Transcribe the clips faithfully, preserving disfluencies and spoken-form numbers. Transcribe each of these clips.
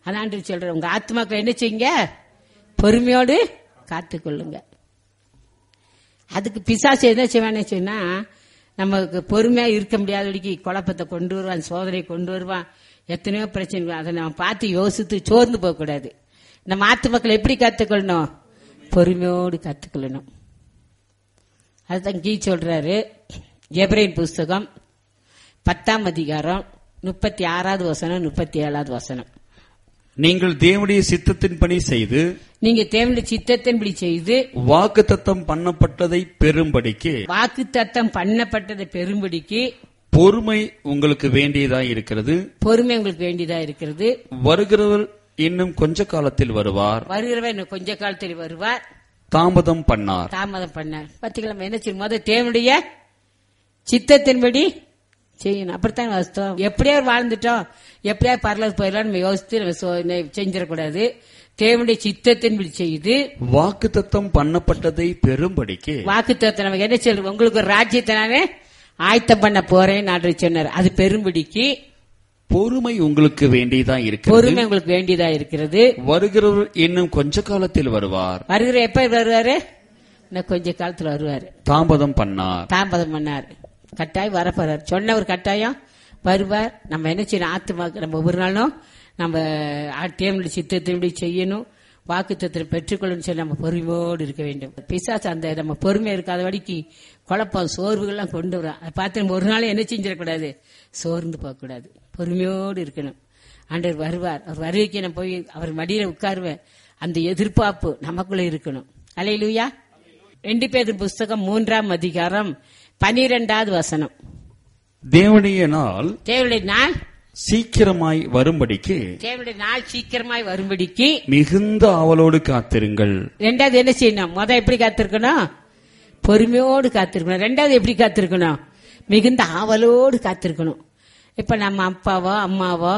அதான் சொல்றேன், உங்க ஆத்மாக்களை என்ன செய்யுங்க, பொறுமையோடு காத்துக்கொள்ளுங்க. அதுக்கு பிசாசு என்ன செய்வான்னு சொன்னா, நமக்கு பொறுமையா இருக்க முடியாதபடிக்கு குழப்பத்தை கொண்டு வருவான், சோதனை கொண்டு வருவான், எத்தனையோ பிரச்சனை. அதை நம்ம பார்த்து யோசித்து சோர்ந்து போக கூடாது. நம்ம ஆத்மாக்களை எப்படி கத்துக்கொள்ளணும், பொறுமையோடு கத்துக்கொள்ளணும். அதுதான் கீ சொல்றாரு. எபிரேயர் புஸ்தகம் பத்தாம் அதிகாரம் முப்பத்தி ஆறாவது வசனம் முப்பத்தி ஏழாவது வசனம். நீங்கள் தேவனுடைய சித்தத்தின்படி செய்து நீங்க தேவனுடைய சித்தத்தின்படி செய்து வாக்குத்தத்தம் பண்ணப்பட்டதை பெறும்படிக்கு வாக்குத்தத்தம் பண்ணப்பட்டதை பெறும்படிக்கு பொறுமை உங்களுக்கு வேண்டியதா இருக்கிறது. பொறுமை உங்களுக்கு வேண்டியதா இருக்கிறது. வருகிறவர் இன்னும் கொஞ்ச காலத்தில் வருவார். வருகிறவர் இன்னும் கொஞ்ச காலத்தில் வருவார். தாமதம் பண்ணார். தாமதம் பண்ணார். பத்திக்கிழமை என்ன செய்யும், முதல் தேவனுடைய சித்தத்தின்படி செய்யணும். அப்படித்தான் வாஸ்தவம். எப்படியா வாழ்ந்துட்டோம், எப்படியா பரலோக போயிடலாம் நம்ம யோசித்து நம்ம செஞ்சிடக்கூடாது. தேவனுடைய சித்தத்தின்படி செய்து வாக்குத்தத்தம் பண்ணப்பட்டதை பெறும்படிக்கு வாக்குத்தத்தம் நமக்கு என்ன சொல்லுவோம், உங்களுக்கு ஒரு ராஜ்யத்தை நானே ஆயத்தம் பண்ண போறேன் நாடு சொன்னார். அது பெரும்படிக்கு பொறுமை உங்களுக்கு வேண்டியதா இருக்கிறது. பொறுமை உங்களுக்கு வேண்டியதா இருக்கிறது. வருகிறவர் இன்னும் கொஞ்ச காலத்தில் வருவார். வருகிற எப்ப வருவாரு, இன்னும் கொஞ்ச காலத்துல வருவாரு. தாமதம் பண்ணார். தாமதம் பண்ணார். கட்டாயம் வரப்போறார். சொன்ன ஒரு கட்டாயம் வருவார். நம்ம என்ன செய்யணும், ஆத்துமாக்கு நம்ம ஒவ்வொரு நாளும் நம்ம தேவனுடைய சித்தத்தின்படி செய்யணும், வாக்குத்தத்தை பெற்றுக்கொள்ளணும் சொல்லி நம்ம பொறுமையோடு இருக்க வேண்டும். பிசாசு அந்த நம்ம பொறுமை இருக்காத வரைக்கு குழப்பம் சோர்வுகள்லாம் கொண்டு வரும். அதை பார்த்து நம்ம ஒரு நாள் என்ன செஞ்சிடக்கூடாது, சோர்ந்து போகக்கூடாது, பொறுமையோடு இருக்கணும். ஆண்டவர் வருவார். அவர் வருகைக்கு நான் போய் அவர் மடியில உட்காருவேன். அந்த எதிர்பார்ப்பு நமக்குள்ள இருக்கணும். அல்லேலூயா. ரெண்டு பேர் புஸ்தகம் மூன்றாம் அதிகாரம் பனிரெண்டாவது வசனம். தேவனுடைய நாள் தேவனுடைய நாள் சீக்கிரமாய் வரும்படிக்கு தேவனுடைய நாள் சீக்கிரமாய் வரும்படிக்கு மிகுந்த ஆவலோடு காத்திருங்கள். ரெண்டாவது என்ன செய்யணும், முத எப்படி காத்திருக்கணும், பொறுமையோடு காத்திருக்கணும். ரெண்டாவது எப்படி காத்திருக்கணும், மிகுந்த ஆவலோடு காத்திருக்கணும். இப்ப நம்ம அப்பாவோ அம்மாவோ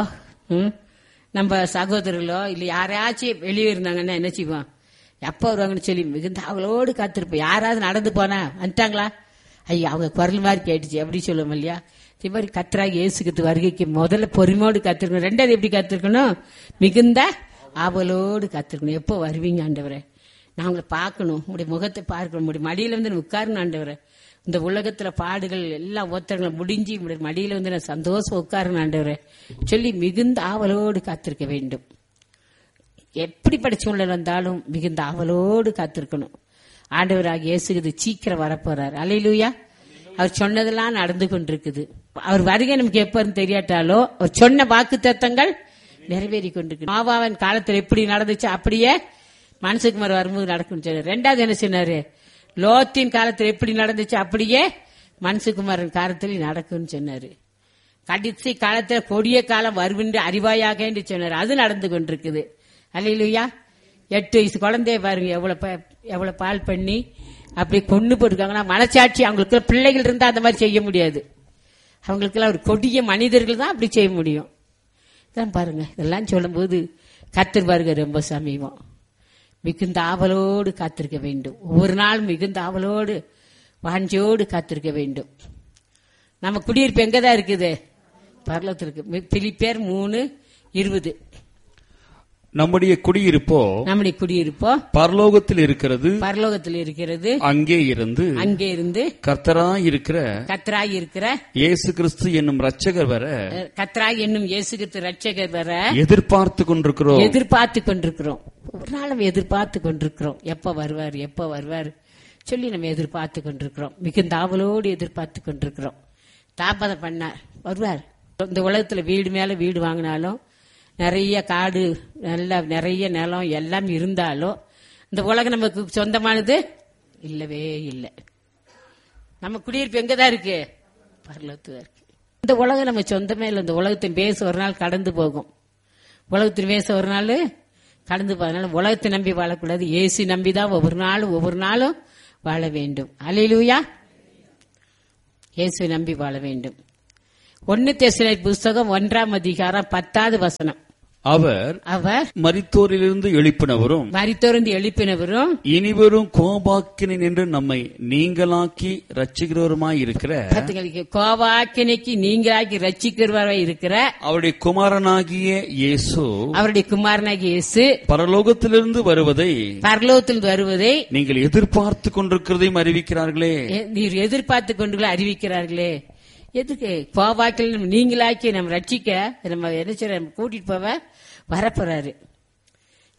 நம்ம சகோதரர்களோ இல்ல யாராச்சும் வெளியே இருந்தாங்கன்னா என்ன செய்வோம், எப்ப வருவாங்கன்னு சொல்லி மிகுந்த ஆவலோடு காத்திருப்போம். யாராவது நடந்து போனா வந்துட்டாங்களா, ஐயா அவங்க குரல் மாதிரி கேட்டுச்சு அப்படி சொல்லுவோம் இல்லையா. இதே மாதிரி கர்த்தராகிய இயேசுவின் வருகைக்கு முதல்ல பொறுமையோடு காத்திருக்கணும். ரெண்டாவது எப்படி காத்திருக்கணும், மிகுந்த ஆவலோடு காத்திருக்கணும். எப்போ வருவீங்க ஆண்டவரே, நான் உங்களை பார்க்கணும், உங்களுடைய முகத்தை பார்க்கணும், உங்களுடைய மடியில வந்து நான் உட்காரணும் ஆண்டவரே. இந்த உலகத்துல பாடுகள் எல்லாம் ஒத்தரங்களை முடிஞ்சு உங்களுடைய மடியில வந்து நான் சந்தோஷம் உட்காரணும் ஆண்டவரே சொல்லி மிகுந்த ஆவலோடு காத்திருக்க வேண்டும். எப்படிப்பட்ட சூழ்நிலை வந்தாலும் மிகுந்த ஆவலோடு காத்திருக்கணும். ஆண்டவராகிய இயேசு சீக்கிரம் வரப்போறார். அல்லேலூயா. அவர் சொன்னதெல்லாம் நடந்து கொண்டிருக்குது. அவர் வருகை நமக்கு எப்ப தெரியாட்டாலோ அவர் சொன்ன வாக்கு தத்தங்கள் நிறைவேறி கொண்டிருக்கு. நோவாவின் காலத்தில் எப்படி நடந்துச்சு அப்படியே மனுஷகுமார் வரும்போது நடக்கும் சொன்னார். ரெண்டாவது என்ன சொன்னாரு, லோத்தின் காலத்தில் எப்படி நடந்துச்சு அப்படியே மனுஷகுமாரன் காலத்தில் நடக்கும்னு சொன்னாரு. கடைசி காலத்தில் கொடிய காலம் வருவென்று அறிவாயாக என்று சொன்னார். அது நடந்து கொண்டிருக்குது. அல்லேலூயா. எட்டு வயசு குழந்தைய பாருங்க எவ்வளவு எவ்வளவு பால் பண்ணி அப்படி கொண்டு போட்டுருக்காங்கன்னா மனசாட்சி அவங்களுக்கு பிள்ளைகள் இருந்தா அந்த மாதிரி செய்ய முடியாது. அவங்களுக்கு எல்லாம் ஒரு கொடிய மனிதர்கள் தான் அப்படி செய்ய முடியும். இதான் பாருங்க, இதெல்லாம் சொல்லும் போது கர்த்தர் பாருங்க ரொம்ப சமீபம். மிகுந்த ஆவலோடு காத்திருக்க வேண்டும். ஒவ்வொரு நாளும் மிகுந்த ஆவலோடு வாஞ்சோடு காத்திருக்க வேண்டும். நம்ம குடியிருப்பு எங்கதான் இருக்குது, பரலோகத்தில் இருக்கு. பிலிப்பியர் மூணு இருபது. நம்முடைய குடியிருப்போ நம்முடைய குடியிருப்போ பரலோகத்தில் இருக்கிறது. பரலோகத்தில் இருக்கிறது. அங்கே இருந்து அங்கே இருந்து கர்த்தராய் இருக்கிற கர்த்தராய் இருக்கிற இயேசு கிறிஸ்து என்னும் ரட்சகர் வர கர்த்தராய் என்னும் இயேசு கிறிஸ்து ரட்சகர் வர எதிர்பார்த்து கொண்டிருக்கிறோம் எதிர்பார்த்து கொண்டிருக்கிறோம் ஒரு நாளும் எதிர்பார்த்து கொண்டிருக்கிறோம். எப்ப வருவார் எப்ப வருவார் சொல்லி நம்ம எதிர்பார்த்து கொண்டிருக்கிறோம். மிகுந்த ஆவலோடு எதிர்பார்த்து கொண்டிருக்கிறோம். தாமதம் பண்ணார், வருவார். இந்த உலகத்துல வீடு மேல வீடு வாங்கினாலும் நிறைய காடு நல்ல நிறைய நிலம் எல்லாம் இருந்தாலும் இந்த உலகம் நமக்கு சொந்தமானது இல்லவே இல்லை. நம்ம குடியிருப்பு எங்கதான் இருக்கு, பரலோகத்துல இருக்கு. இந்த உலகம் நம்ம சொந்தமே இல்லை. இந்த உலகத்தின் பேச ஒரு நாள் கடந்து போகும். உலகத்தின் பேச ஒரு நாள் கடந்து போகிறதுனால உலகத்தை நம்பி வாழக்கூடாது. ஏசி நம்பிதான் ஒவ்வொரு நாளும் ஒவ்வொரு நாளும் வாழ வேண்டும். அல்லேலூயா. இயேசுவை நம்பி வாழ வேண்டும். ஒன்னு தெசலோனிக்கேயர் புஸ்தகம் ஒன்றாம் அதிகாரம் பத்தாவது வசனம். அவர் அவர் மரித்தோரிலிருந்து எழுப்பினவரும் மரித்தோர்ந்து எழுப்பினவரும் இனிவரும் கோபாக்கினை என்று நம்மை நீங்களாக்கி ரட்சிக்கிறவருமாய் இருக்கிற பத்துங்களுக்கு கோவாக்கினைக்கு நீங்களாக்கி ரட்சிக்கிறவராய் இருக்கிற அவருடைய குமாரனாகிய இயேசு அவருடைய குமாரனாகிய இயேசு பரலோகத்திலிருந்து வருவதை பரலோகத்தில் வருவதை நீங்கள் எதிர்பார்த்து கொண்டிருக்கிறதையும் அறிவிக்கிறார்களே. எ- நீர் எதிர்பார்த்து கொண்டு அறிவிக்கிறார்களே. எதுக்கு கோவாக்கில் நீங்களாக்கி நம்ம ரட்சிக்க நம்ம என்ன செய்ய கூட்டிட்டு போவ வரப்போறாரு.